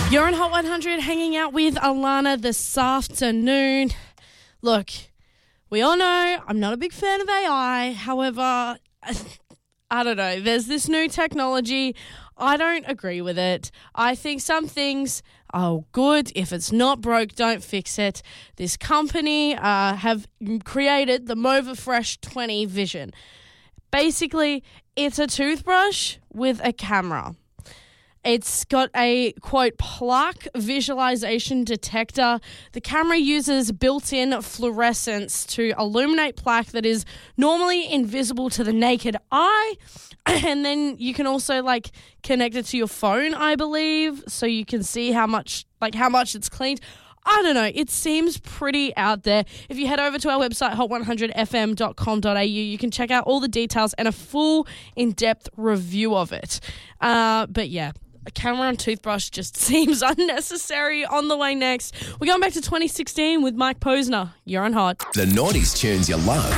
You're on Hot 100 hanging out with Alana this afternoon. Look, we all know I'm not a big fan of AI. However, I don't know. There's this new technology. I don't agree with it. I think some things are good. If it's not broke, don't fix it. This company have created the Mova Fresh 20 Vision. Basically, it's a toothbrush with a camera. It's got a, quote, plaque visualization detector. The camera uses built-in fluorescence to illuminate plaque that is normally invisible to the naked eye. And then you can also, connect it to your phone, I believe, so you can see how much it's cleaned. I don't know. It seems pretty out there. If you head over to our website, hot100fm.com.au, you can check out all the details and a full in-depth review of it. But yeah, a camera on toothbrush just seems unnecessary. On the way next, we're going back to 2016 with Mike Posner. You're on Hot. The 90s tunes you love.